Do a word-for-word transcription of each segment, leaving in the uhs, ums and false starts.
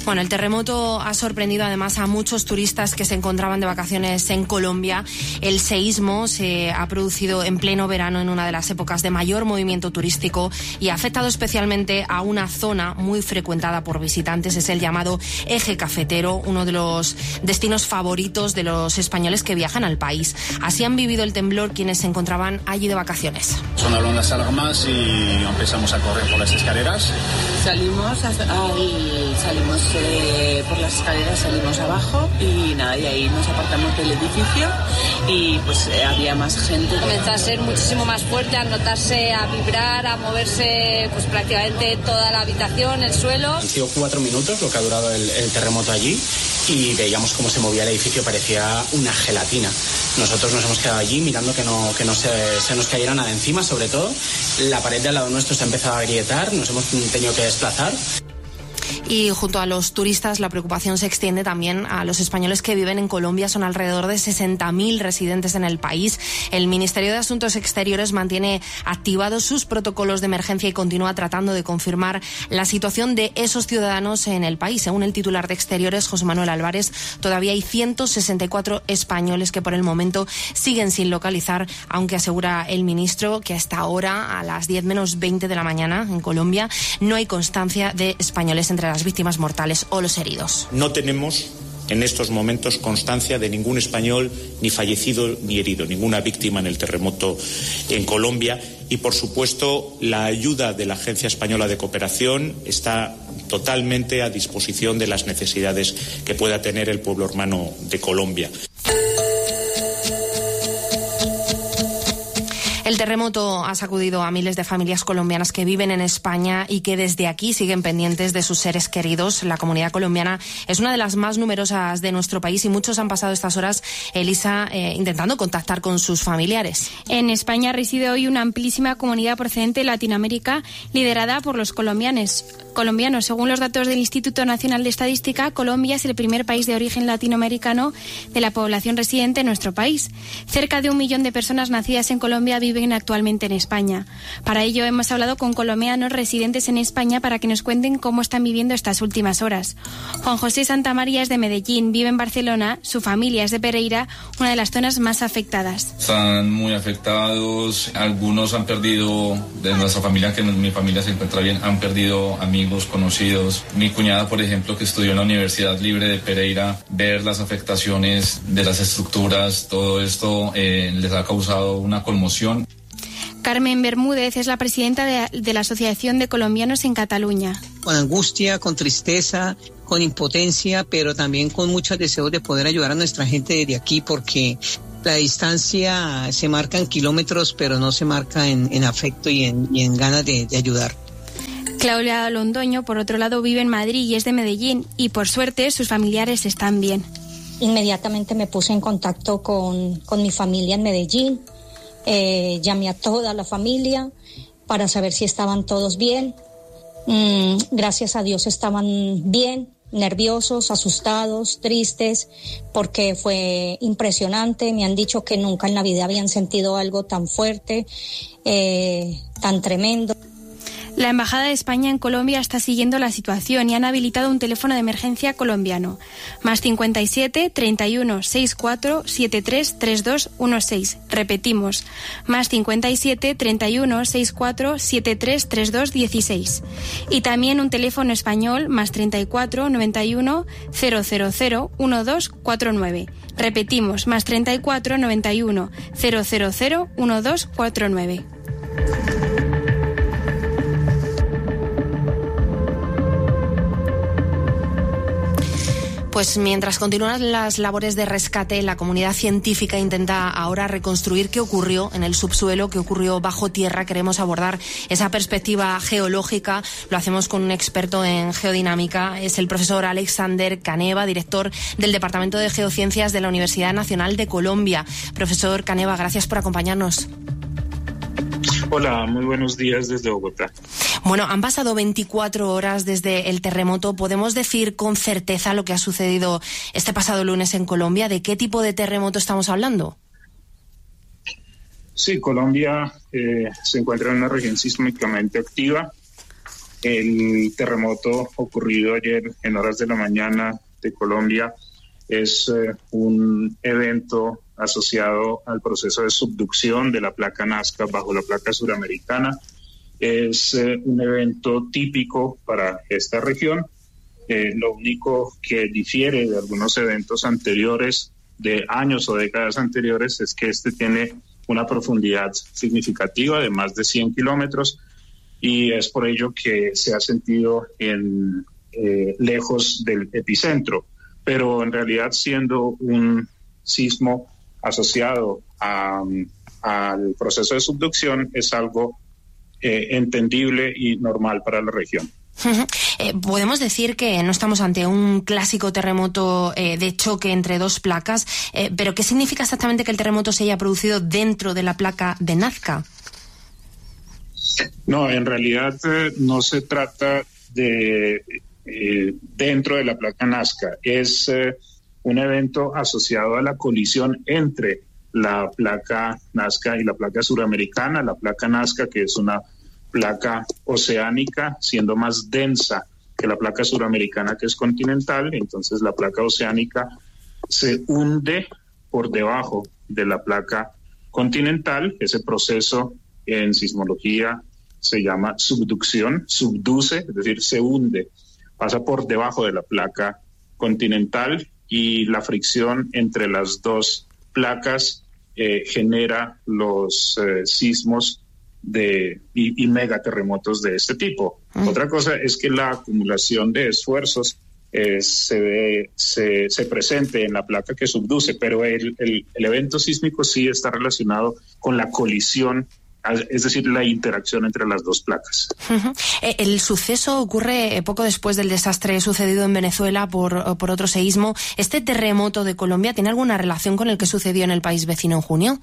Bueno, el terremoto ha sorprendido además a muchos turistas que se encontraban de vacaciones en Colombia. El seísmo se ha producido en pleno verano, en una de las épocas de mayor movimiento turístico, y ha afectado especialmente a una zona muy frecuentada por visitantes. Es el llamado Eje Cafetero, uno de los destinos favoritos de los españoles que viajan al país. Así han vivido el temblor quienes se encontraban allí de vacaciones. Sonaron las alarmas y empezamos a correr por las escaleras. Salimos, hasta, ay, salimos eh, por las escaleras, salimos abajo y nada, y ahí nos apartamos del edificio y pues eh, había más gente. Comenzó a ser muchísimo más fuerte, a notarse, a vibrar, a moverse pues prácticamente toda la habitación, el suelo. Han sido cuatro minutos lo que ha durado el, el terremoto allí y veíamos cómo se movía el edificio, parecía una gelatina. Nosotros nos hemos quedado allí mirando que no, que no se, se nos cayera nada encima, sobre todo la pared de al lado nuestro se ha empezado a agrietar, nos hemos tenido que desplazar. Y junto a los turistas, la preocupación se extiende también a los españoles que viven en Colombia. Son alrededor de sesenta mil residentes en el país. El Ministerio de Asuntos Exteriores mantiene activados sus protocolos de emergencia y continúa tratando de confirmar la situación de esos ciudadanos en el país. Según el titular de Exteriores, José Manuel Álvarez, todavía hay ciento sesenta y cuatro españoles que por el momento siguen sin localizar, aunque asegura el ministro que hasta ahora, a las diez menos veinte de la mañana en Colombia, no hay constancia de españoles entre las víctimas mortales o los heridos. No tenemos en estos momentos constancia de ningún español ni fallecido ni herido, ninguna víctima en el terremoto en Colombia, y por supuesto la ayuda de la Agencia Española de Cooperación está totalmente a disposición de las necesidades que pueda tener el pueblo hermano de Colombia. El terremoto ha sacudido a miles de familias colombianas que viven en España y que desde aquí siguen pendientes de sus seres queridos. La comunidad colombiana es una de las más numerosas de nuestro país y muchos han pasado estas horas, Elisa, eh, intentando contactar con sus familiares. En España reside hoy una amplísima comunidad procedente de Latinoamérica, liderada por los colombianos. colombianos. Según los datos del Instituto Nacional de Estadística, Colombia es el primer país de origen latinoamericano de la población residente en nuestro país. Cerca de un millón de personas nacidas en Colombia viven actualmente en España. Para ello hemos hablado con colombianos residentes en España para que nos cuenten cómo están viviendo estas últimas horas. Juan José Santamaría es de Medellín, vive en Barcelona, su familia es de Pereira, una de las zonas más afectadas. Están muy afectados, algunos han perdido, de nuestra familia, que mi familia se encuentra bien, han perdido amigos, conocidos. Mi cuñada, por ejemplo, que estudió en la Universidad Libre de Pereira, ver las afectaciones de las estructuras, todo esto eh, les ha causado una conmoción. Carmen Bermúdez es la presidenta de, de la Asociación de Colombianos en Cataluña. Con angustia, con tristeza, con impotencia, pero también con muchos deseos de poder ayudar a nuestra gente desde aquí, porque la distancia se marca en kilómetros, pero no se marca en, en afecto y en, y en ganas de, de ayudar. Claudia Londoño, por otro lado, vive en Madrid y es de Medellín, y por suerte sus familiares están bien. Inmediatamente me puse en contacto con, con mi familia en Medellín. Eh, llamé a toda la familia para saber si estaban todos bien. Mm, gracias a Dios estaban bien, nerviosos, asustados, tristes, porque fue impresionante. Me han dicho que nunca en la vida habían sentido algo tan fuerte, eh, tan tremendo. La Embajada de España en Colombia está siguiendo la situación y han habilitado un teléfono de emergencia colombiano. Más cincuenta y siete, treinta y uno, sesenta y cuatro, setenta y tres, treinta y dos, dieciséis. Repetimos. Más cincuenta y siete, treinta y uno, sesenta y cuatro, setenta y tres, treinta y dos, dieciséis. Y también un teléfono español, más treinta y cuatro, noventa y uno, cero cero cero, doce cuarenta y nueve. Repetimos. Más treinta y cuatro, noventa y uno, cero cero cero, doce cuarenta y nueve. Pues mientras continúan las labores de rescate, la comunidad científica intenta ahora reconstruir qué ocurrió en el subsuelo, qué ocurrió bajo tierra. Queremos abordar esa perspectiva geológica. Lo hacemos con un experto en geodinámica. Es el profesor Alexander Caneva, director del Departamento de Geociencias de la Universidad Nacional de Colombia. Profesor Caneva, gracias por acompañarnos. Hola, muy buenos días desde Bogotá. Bueno, han pasado veinticuatro horas desde el terremoto. ¿Podemos decir con certeza lo que ha sucedido este pasado lunes en Colombia? ¿De qué tipo de terremoto estamos hablando? Sí, Colombia eh, se encuentra en una región sísmicamente activa. El terremoto ocurrido ayer en horas de la mañana de Colombia es eh, un evento asociado al proceso de subducción de la placa Nazca bajo la placa suramericana. Es eh, un evento típico para esta región. Eh, lo único que difiere de algunos eventos anteriores, de años o décadas anteriores, es que este tiene una profundidad significativa de más de cien kilómetros y es por ello que se ha sentido en, eh, lejos del epicentro, pero en realidad siendo un sismo asociado a, al proceso de subducción es algo eh, entendible y normal para la región. Uh-huh. Eh, podemos decir que no estamos ante un clásico terremoto eh, de choque entre dos placas, eh, pero ¿qué significa exactamente que el terremoto se haya producido dentro de la placa de Nazca? No, en realidad eh, no se trata de eh, dentro de la placa Nazca, es eh, un evento asociado a la colisión entre la placa Nazca y la placa suramericana. La placa Nazca, que es una placa oceánica, siendo más densa que la placa suramericana, que es continental, entonces la placa oceánica se hunde por debajo de la placa continental. Ese proceso en sismología se llama subducción, subduce, es decir, se hunde, pasa por debajo de la placa continental y la fricción entre las dos placas eh, genera los eh, sismos de y, y megaterremotos de este tipo. Mm. Otra cosa es que la acumulación de esfuerzos eh, se, ve, se, se presente en la placa que subduce, pero el, el, el evento sísmico sí está relacionado con la colisión, es decir, la interacción entre las dos placas. Uh-huh. El suceso ocurre poco después del desastre sucedido en Venezuela por, por otro seísmo. ¿Este terremoto de Colombia tiene alguna relación con el que sucedió en el país vecino en junio?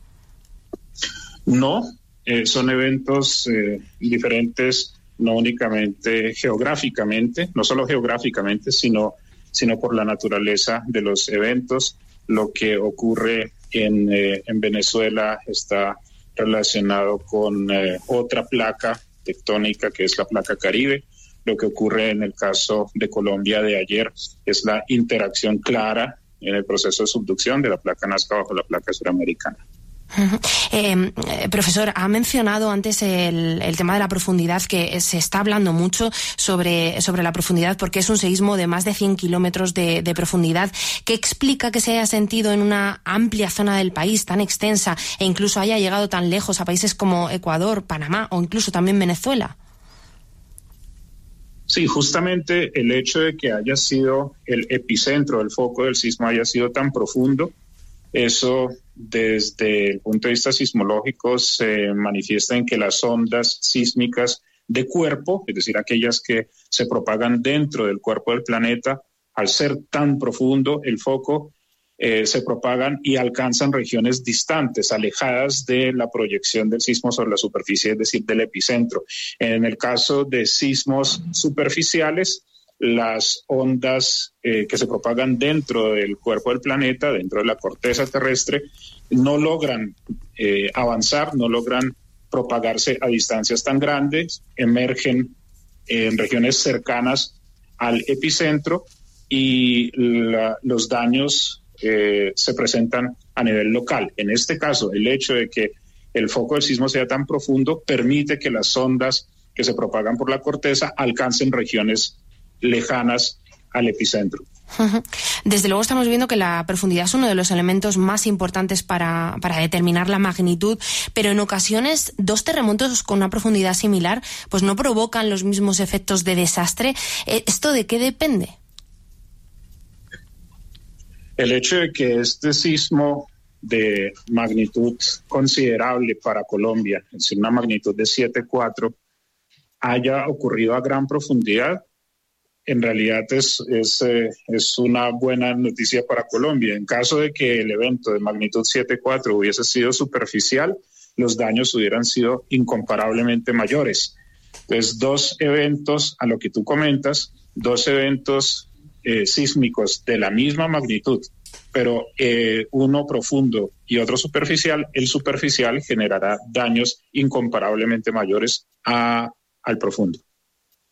No. Eh, son eventos eh, diferentes, no únicamente geográficamente, no solo geográficamente, sino, sino por la naturaleza de los eventos. Lo que ocurre en, eh, en Venezuela está relacionado con eh, otra placa tectónica, que es la placa Caribe. Lo que ocurre en el caso de Colombia de ayer es la interacción clara en el proceso de subducción de la placa Nazca bajo la placa suramericana. Uh-huh. Eh, eh, profesor, ha mencionado antes el, el tema de la profundidad, que se está hablando mucho sobre, sobre la profundidad porque es un seísmo de más de cien kilómetros de, de profundidad. ¿Qué explica que se haya sentido en una amplia zona del país tan extensa e incluso haya llegado tan lejos a países como Ecuador, Panamá o incluso también Venezuela? Sí, justamente el hecho de que haya sido el epicentro, el foco del sismo haya sido tan profundo, eso desde el punto de vista sismológico se manifiesta en que las ondas sísmicas de cuerpo, es decir, aquellas que se propagan dentro del cuerpo del planeta, al ser tan profundo el foco, eh, se propagan y alcanzan regiones distantes, alejadas de la proyección del sismo sobre la superficie, es decir, del epicentro. En el caso de sismos superficiales, las ondas eh, que se propagan dentro del cuerpo del planeta, dentro de la corteza terrestre, no logran eh, avanzar, no logran propagarse a distancias tan grandes, emergen en regiones cercanas al epicentro y la, los daños eh, se presentan a nivel local. En este caso, el hecho de que el foco del sismo sea tan profundo permite que las ondas que se propagan por la corteza alcancen regiones lejanas al epicentro. Desde luego estamos viendo que la profundidad es uno de los elementos más importantes para, para determinar la magnitud, pero en ocasiones dos terremotos con una profundidad similar pues no provocan los mismos efectos de desastre. ¿Esto de qué depende? El hecho de que este sismo de magnitud considerable para Colombia, es decir, una magnitud de siete punto cuatro, haya ocurrido a gran profundidad, en realidad es, es, eh, es una buena noticia para Colombia. En caso de que el evento de magnitud siete punto cuatro hubiese sido superficial, los daños hubieran sido incomparablemente mayores. Entonces, dos eventos, a lo que tú comentas, dos eventos eh, sísmicos de la misma magnitud, pero eh, uno profundo y otro superficial, el superficial generará daños incomparablemente mayores a, al profundo.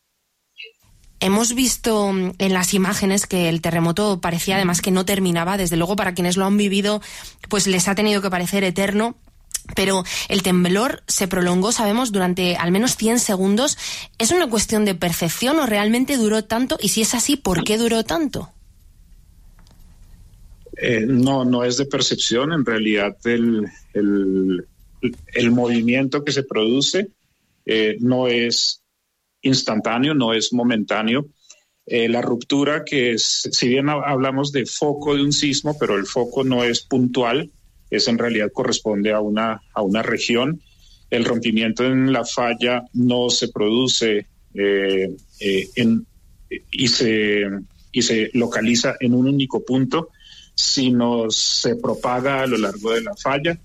hemos visto en las imágenes que el terremoto parecía además que no terminaba. Desde luego, para quienes lo han vivido, pues les ha tenido que parecer eterno. Pero el temblor se prolongó, sabemos, durante al menos cien segundos. ¿Es una cuestión de percepción o realmente duró tanto? Y si es así, ¿por qué duró tanto? Eh, no, no es de percepción. En realidad el, el, el movimiento que se produce eh, no es instantáneo, no es momentáneo. Eh, la ruptura, que es, si bien hablamos de foco de un sismo, pero el foco no es puntual, es en realidad corresponde a una, a una región. El rompimiento en la falla no se produce eh, eh, en, y, se, y se localiza en un único punto, sino se propaga a lo largo de la falla.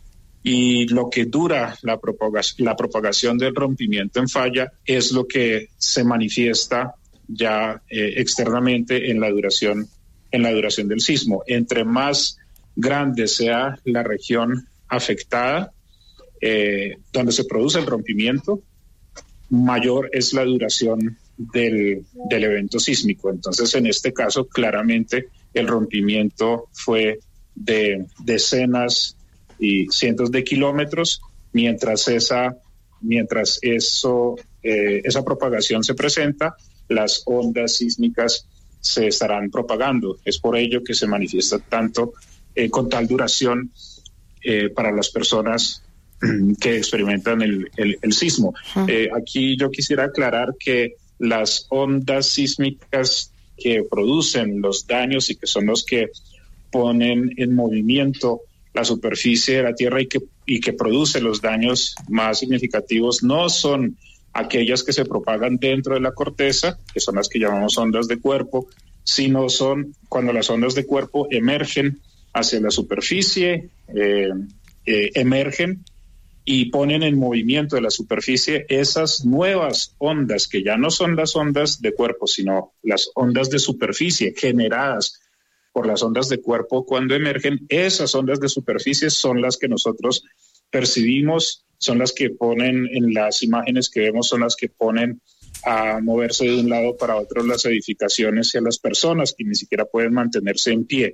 Y lo que dura la propagación, la propagación del rompimiento en falla es lo que se manifiesta ya eh, externamente en la duración, en la duración del sismo. Entre más grande sea la región afectada, eh, donde se produce el rompimiento, mayor es la duración del, del evento sísmico. Entonces, en este caso, claramente el rompimiento fue de decenas y cientos de kilómetros, mientras esa, mientras eso, eh, esa propagación se presenta, las ondas sísmicas se estarán propagando. Es por ello que se manifiesta tanto Eh, con tal duración eh, para las personas que experimentan el, el, el sismo. Uh-huh. Eh, aquí yo quisiera aclarar que las ondas sísmicas que producen los daños y que son los que ponen en movimiento la superficie de la Tierra y que, y que produce los daños más significativos no son aquellas que se propagan dentro de la corteza, que son las que llamamos ondas de cuerpo, sino son cuando las ondas de cuerpo emergen hacia la superficie, eh, eh, emergen y ponen en movimiento de la superficie esas nuevas ondas, que ya no son las ondas de cuerpo, sino las ondas de superficie generadas por las ondas de cuerpo cuando emergen. Esas ondas de superficie son las que nosotros percibimos, son las que ponen en las imágenes que vemos, son las que ponen a moverse de un lado para otro las edificaciones y a las personas que ni siquiera pueden mantenerse en pie.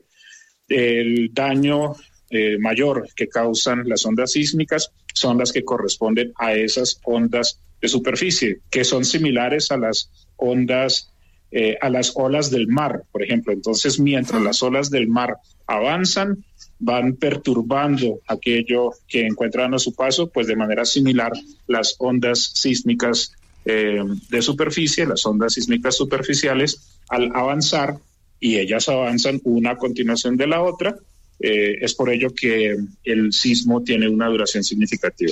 El daño eh, mayor que causan las ondas sísmicas son las que corresponden a esas ondas de superficie, que son similares a las ondas, eh, a las olas del mar, por ejemplo. Entonces, mientras las olas del mar avanzan, van perturbando aquello que encuentran a su paso, pues de manera similar las ondas sísmicas eh, de superficie, las ondas sísmicas superficiales, al avanzar, y ellas avanzan una a continuación de la otra, eh, es por ello que el sismo tiene una duración significativa.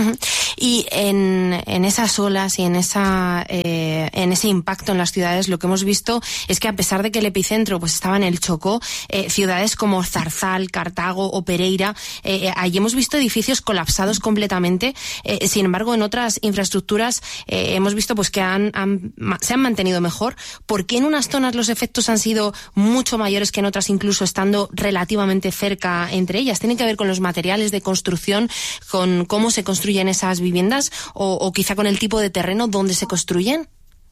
Y en, en esas olas y en esa eh, en ese impacto en las ciudades, lo que hemos visto es que a pesar de que el epicentro pues estaba en el Chocó, eh, ciudades como Zarzal, Cartago o Pereira, eh, allí hemos visto edificios colapsados completamente. Eh, sin embargo, en otras infraestructuras eh, hemos visto pues que han, han, se han mantenido mejor. ¿Por qué en unas zonas los efectos han sido mucho mayores que en otras, incluso estando relativamente cerca entre ellas? ¿Tiene que ver con los materiales de construcción, con cómo se construyen esas viviendas o, o quizá con el tipo de terreno donde se construyen?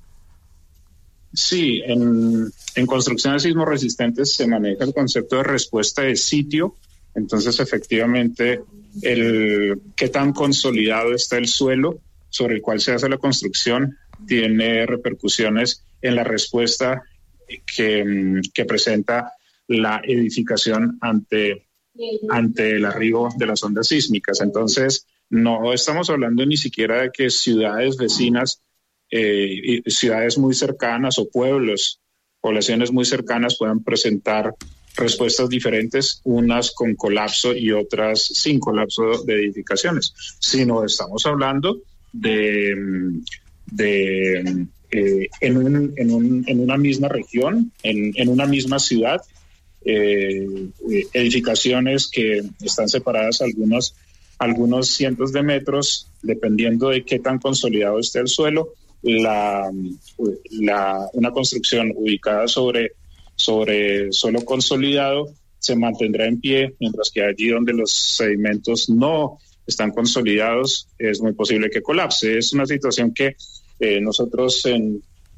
Sí, en, en construcciones sismo resistentes se maneja el concepto de respuesta de sitio. Entonces, efectivamente, el qué tan consolidado está el suelo sobre el cual se hace la construcción tiene repercusiones en la respuesta que, que presenta la edificación ante, ante el arribo de las ondas sísmicas. Entonces, no estamos hablando ni siquiera de que ciudades vecinas, eh, ciudades muy cercanas o pueblos, poblaciones muy cercanas puedan presentar respuestas diferentes, unas con colapso y otras sin colapso de edificaciones, sino estamos hablando de, de eh, en, un, en, un, en una misma región, en, en una misma ciudad, eh, edificaciones que están separadas algunos, algunos cientos de metros, dependiendo de qué tan consolidado esté el suelo. La, la, una construcción ubicada sobre, sobre suelo consolidado se mantendrá en pie, mientras que allí donde los sedimentos no están consolidados es muy posible que colapse. Es una situación que eh, nosotros en,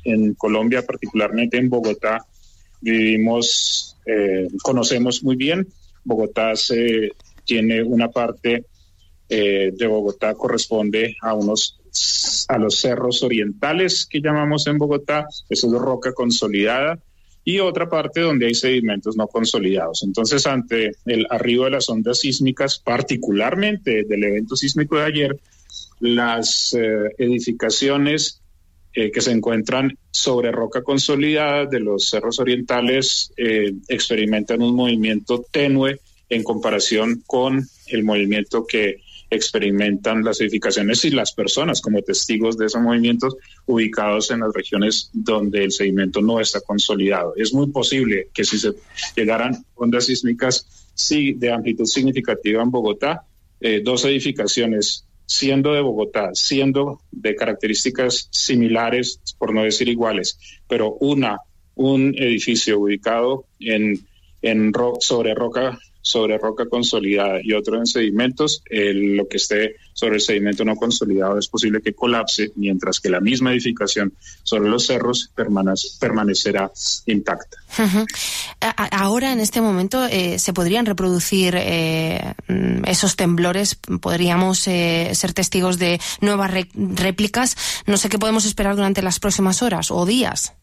en Colombia, particularmente en Bogotá, vivimos, eh, conocemos muy bien. Bogotá se, tiene una parte eh, de Bogotá corresponde a unos a los cerros orientales que llamamos en Bogotá, eso es roca consolidada, y otra parte donde hay sedimentos no consolidados. Entonces, ante el arribo de las ondas sísmicas, particularmente del evento sísmico de ayer, las eh, edificaciones eh, que se encuentran sobre roca consolidada de los cerros orientales eh, experimentan un movimiento tenue en comparación con el movimiento que experimentan las edificaciones y las personas como testigos de esos movimientos ubicados en las regiones donde el sedimento no está consolidado. Es muy posible que si se llegaran ondas sísmicas sí, de amplitud significativa en Bogotá, eh, dos edificaciones siendo de Bogotá, siendo de características similares, por no decir iguales, pero una, un edificio ubicado en, en ro- sobre roca sobre roca consolidada y otro en sedimentos, eh, lo que esté sobre el sedimento no consolidado es posible que colapse, mientras que la misma edificación sobre los cerros permanece, permanecerá intacta. Uh-huh. Ahora, en este momento, eh, ¿se podrían reproducir eh, esos temblores? ¿Podríamos eh, ser testigos de nuevas re- réplicas? No sé qué podemos esperar durante las próximas horas o días.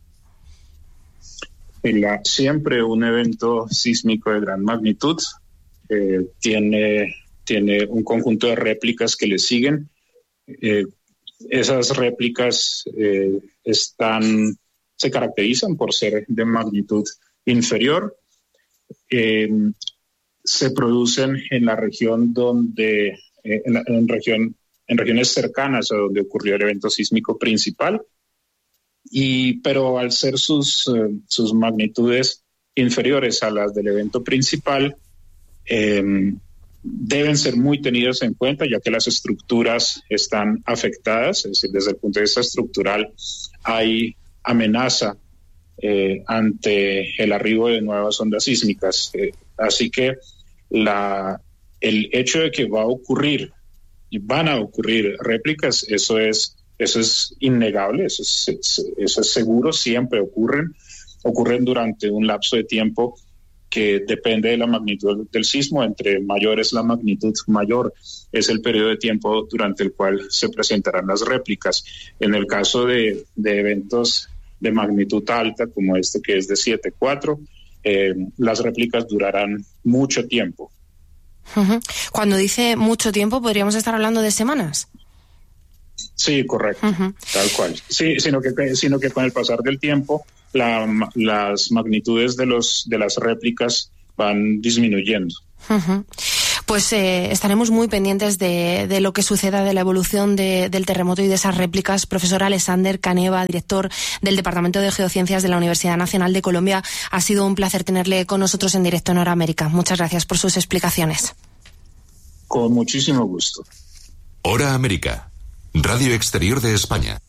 La, siempre un evento sísmico de gran magnitud eh, tiene, tiene un conjunto de réplicas que le siguen. Eh, esas réplicas eh, están, se caracterizan por ser de magnitud inferior. Eh, se producen en la región donde, eh, en, la, en, región, en regiones cercanas a donde ocurrió el evento sísmico principal. Y, pero al ser sus, uh, sus magnitudes inferiores a las del evento principal, eh, deben ser muy tenidas en cuenta, ya que las estructuras están afectadas, es decir, desde el punto de vista estructural hay amenaza eh, ante el arribo de nuevas ondas sísmicas. Eh, así que la, el hecho de que va a ocurrir, van a ocurrir réplicas, eso es Eso es innegable, eso es, eso es seguro, siempre ocurren, ocurren durante un lapso de tiempo que depende de la magnitud del sismo. Entre mayor es la magnitud, mayor es el periodo de tiempo durante el cual se presentarán las réplicas. En el caso de, de eventos de magnitud alta, como este que es de siete punto cuatro, eh, las réplicas durarán mucho tiempo. Uh-huh. Cuando dice mucho tiempo, ¿podríamos estar hablando de semanas? Sí, correcto, uh-huh. Tal cual. Sí, sino que, sino que con el pasar del tiempo, la, las magnitudes de los de las réplicas van disminuyendo. Uh-huh. Pues eh, estaremos muy pendientes de, de lo que suceda, de la evolución de, del terremoto y de esas réplicas. Profesor Alexander Caneva, director del Departamento de Geociencias de la Universidad Nacional de Colombia, ha sido un placer tenerle con nosotros en directo en Hora América. Muchas gracias por sus explicaciones. Con muchísimo gusto. Hora América. Radio Exterior de España.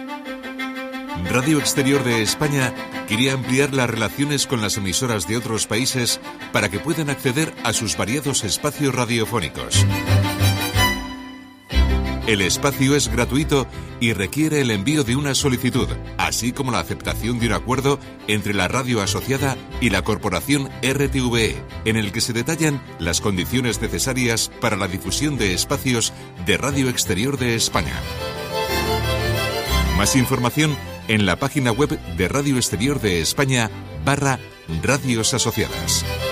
Radio Exterior de España quiere ampliar las relaciones con las emisoras de otros países para que puedan acceder a sus variados espacios radiofónicos. El espacio es gratuito y requiere el envío de una solicitud, así como la aceptación de un acuerdo entre la radio asociada y la corporación R T V E, en el que se detallan las condiciones necesarias para la difusión de espacios de Radio Exterior de España. Más información en la página web de Radio Exterior de España barra Radios Asociadas.